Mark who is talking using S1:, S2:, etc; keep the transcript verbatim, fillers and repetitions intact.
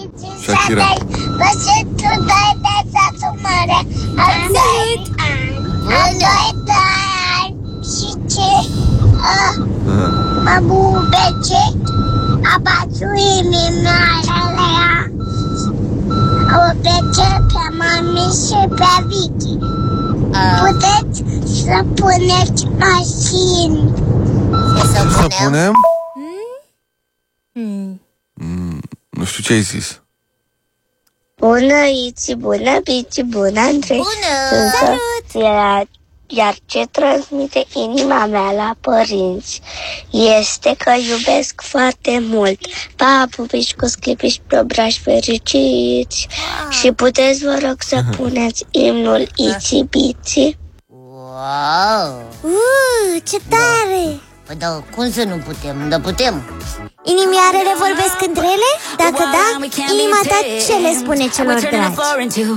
S1: Shakira.
S2: Mă bubece, abațu inimioarele. O bece pe mami și pe Vicky. Puteți să puneți mașini.
S1: Să punem? Mm, nu știu ce ai zis.
S2: Bună, Iți, bună, Bici, bună, Andrei.
S3: Bună! Salut!
S2: Iar, iar ce transmite inima mea la părinți este că iubesc foarte mult. Pa, pupici cu sclipici pe obrași fericiți. Wow. Și puteți, vă rog, să puneți imnul Iți Bici.
S3: Wow!
S4: Uh, ce tare!
S3: Păi da, cum să nu putem? Da, putem.
S4: Inimioarele vorbesc între ele? Dacă da, inima ta ce le spune celor dragi?